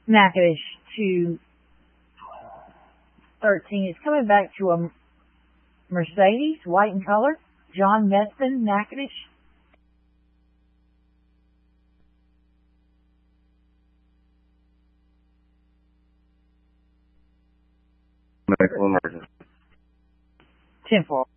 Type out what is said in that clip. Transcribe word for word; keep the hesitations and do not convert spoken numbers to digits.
Natchitoches to thirteen. It's coming back to a Mercedes, white in color. John Methvin, Natchitoches. Medical emergency. ten four.